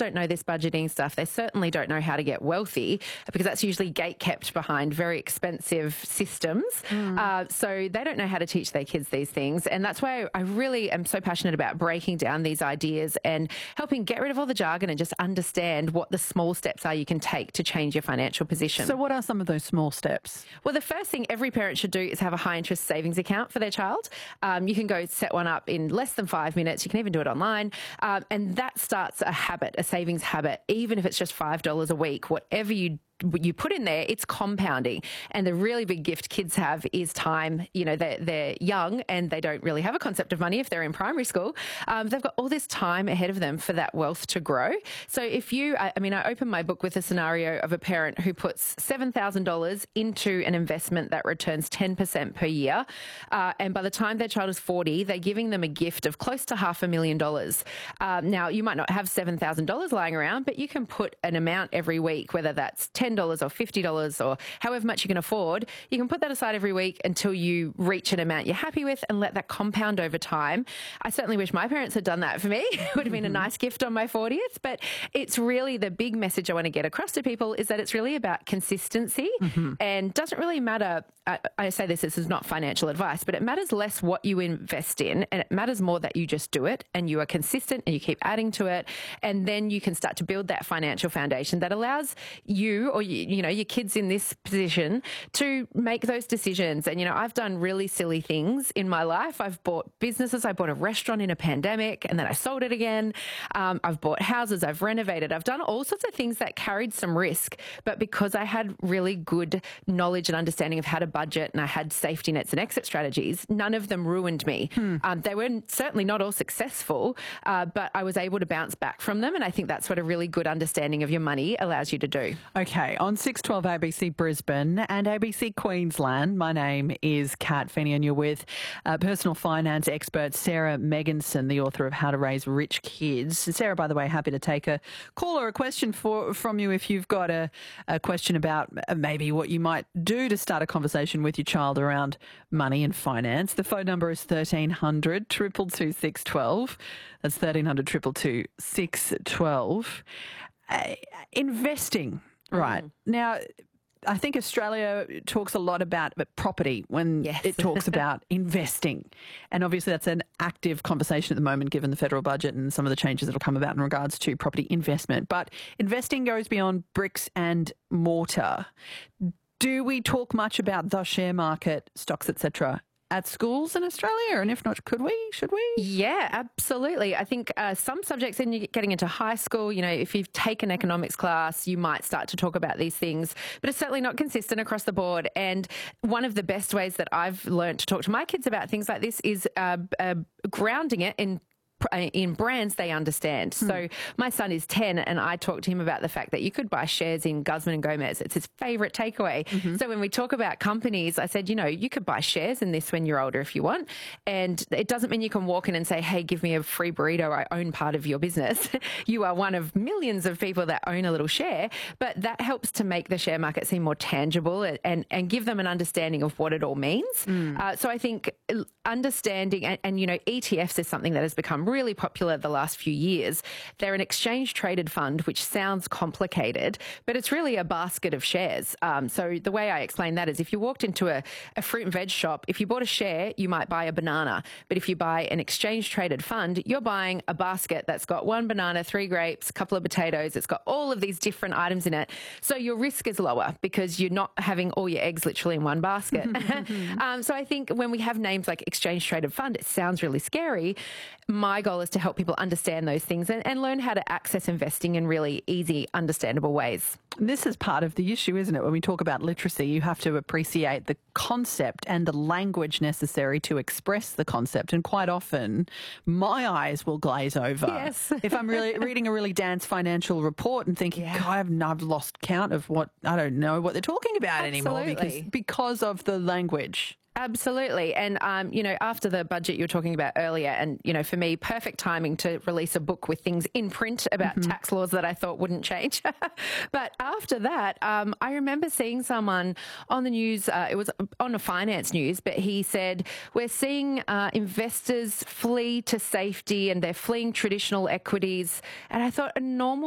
don't know this budgeting stuff. They certainly don't know how to get wealthy, because that's usually gate-kept behind very expensive systems. So they don't know how to teach their kids these things. And that's why I really am so passionate about breaking down these ideas and helping get rid of all the jargon and just understand what the small steps are you can take to change your financial position. So what are some of those small steps? Well, the first thing every parent should do is have a high-interest savings account for their child. You can go set one up in less than 5 minutes. You can even do it online. And that starts a habit, a savings habit, even if it's just $5 a week. Whatever you put in there, it's compounding. And the really big gift kids have is time. You know, they're young and they don't really have a concept of money if they're in primary school. They've got all this time ahead of them for that wealth to grow. So if I open my book with a scenario of a parent who puts $7,000 into an investment that returns 10% per year. And by the time their child is 40, they're giving them a gift of close to $500,000. Now, you might not have $7,000 lying around, but you can put an amount every week, whether that's $10 or $50 or however much you can afford. You can put that aside every week until you reach an amount you're happy with and let that compound over time. I certainly wish my parents had done that for me. It would have been a nice gift on my 40th, but it's really the big message I want to get across to people is that it's really about consistency and doesn't really matter. I say this is not financial advice, but it matters less what you invest in and it matters more that you just do it and you are consistent and you keep adding to it, and then you can start to build that financial foundation that allows you or your kids in this position to make those decisions. And, I've done really silly things in my life. I've bought businesses. I bought a restaurant in a pandemic and then I sold it again. I've bought houses. I've renovated. I've done all sorts of things that carried some risk. But because I had really good knowledge and understanding of how to budget and I had safety nets and exit strategies, none of them ruined me. They were certainly not all successful, but I was able to bounce back from them. And I think that's what a really good understanding of your money allows you to do. Okay, on 612 ABC Brisbane and ABC Queensland, my name is Kat Feeney and you're with personal finance expert Sarah Megginson, the author of How to Raise Rich Kids. Sarah, by the way, happy to take a call or a question from you if you've got a question about maybe what you might do to start a conversation with your child around money and finance. The phone number is 1300 222 612. That's 1300 222 612. Investing. Right. Now, I think Australia talks a lot about property when it talks about investing. And obviously that's an active conversation at the moment given the federal budget and some of the changes that will come about in regards to property investment. But investing goes beyond bricks and mortar. Do we talk much about the share market, stocks, etc., at schools in Australia? And if not, should we? Yeah, absolutely. I think some subjects, and you're getting into high school, if you've taken economics class, you might start to talk about these things, but it's certainly not consistent across the board. And one of the best ways that I've learned to talk to my kids about things like this is grounding it in brands they understand. So my son is 10 and I talked to him about the fact that you could buy shares in Guzman and Gomez. It's his favourite takeaway. So when we talk about companies, I said, you could buy shares in this when you're older if you want. And it doesn't mean you can walk in and say, hey, give me a free burrito. I own part of your business. You are one of millions of people that own a little share. But that helps to make the share market seem more tangible and give them an understanding of what it all means. So I think understanding and ETFs is something that has become really popular the last few years. They're an exchange-traded fund, which sounds complicated, but it's really a basket of shares. So the way I explain that is if you walked into a fruit and veg shop, if you bought a share, you might buy a banana. But if you buy an exchange-traded fund, you're buying a basket that's got one banana, 3 grapes, a couple of potatoes. It's got all of these different items in it. So your risk is lower because you're not having all your eggs literally in one basket. So I think when we have names like exchange-traded fund, it sounds really scary. My goal is to help people understand those things and learn how to access investing in really easy, understandable ways. This is part of the issue, isn't it? When we talk about literacy, you have to appreciate the concept and the language necessary to express the concept. And quite often, my eyes will glaze over. Yes. If I'm really reading a really dense financial report and thinking, God, I've lost count of I don't know what they're talking about anymore because of the language. Absolutely. And, after the budget you were talking about earlier, and, for me, perfect timing to release a book with things in print about tax laws that I thought wouldn't change. But after that, I remember seeing someone on the news, it was on a finance news, but he said, we're seeing investors flee to safety and they're fleeing traditional equities. And I thought a normal